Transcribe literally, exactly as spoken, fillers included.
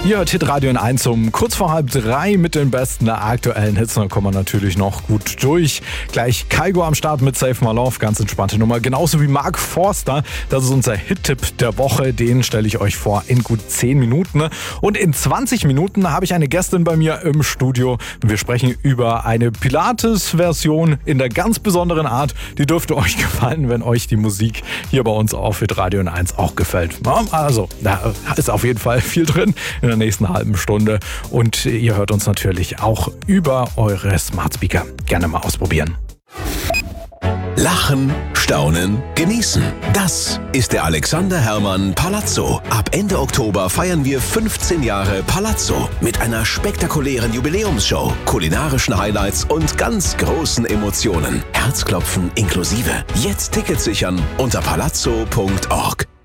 Ihr hört Hitradio in eins um kurz vor halb drei mit den besten aktuellen Hits. Da kommen wir natürlich noch gut durch. Gleich Kygo am Start mit Save My Love, ganz entspannte Nummer. Genauso wie Mark Forster, das ist unser Hit-Tipp der Woche. Den stelle ich euch vor in gut zehn Minuten. Und in zwanzig Minuten habe ich eine Gästin bei mir im Studio. Wir sprechen über eine Pilates-Version in der ganz besonderen Art. Die dürfte euch gefallen, wenn euch die Musik hier bei uns auf Hitradio in eins auch gefällt. Also, da ist auf jeden Fall viel drin in der nächsten halben Stunde. Und ihr hört uns natürlich auch über eure Smart Speaker. Gerne mal ausprobieren. Lachen, staunen, genießen. Das ist der Alexander Herrmann Palazzo. Ab Ende Oktober feiern wir fünfzehn Jahre Palazzo mit einer spektakulären Jubiläumsshow, kulinarischen Highlights und ganz großen Emotionen. Herzklopfen inklusive. Jetzt Tickets sichern unter palazzo punkt org.